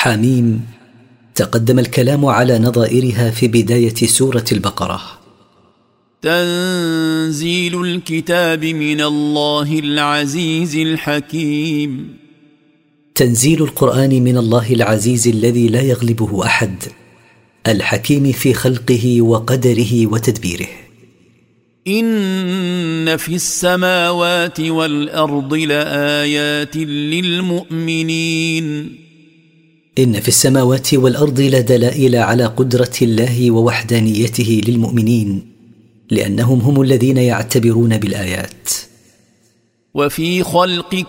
حميم. تقدم الكلام على نظائرها في بداية سورة البقرة. تنزيل الكتاب من الله العزيز الحكيم. تنزيل القرآن من الله العزيز الذي لا يغلبه أحد، الحكيم في خلقه وقدره وتدبيره. إن في السماوات والأرض لآيات للمؤمنين. إن في السماوات والأرض لدلائل على قدرة الله ووحدانيته للمؤمنين، لأنهم هم الذين يعتبرون بالآيات. وفي خلقكم